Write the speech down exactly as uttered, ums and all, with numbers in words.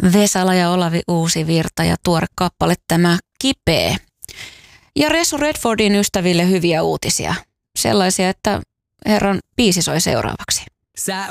Vesala ja Olavi Uusivirta ja tuore kappale tämä Kipeä. Ja Ressu Redfordin ystäville hyviä uutisia. Sellaisia, että herran biisi soi seuraavaksi. Sä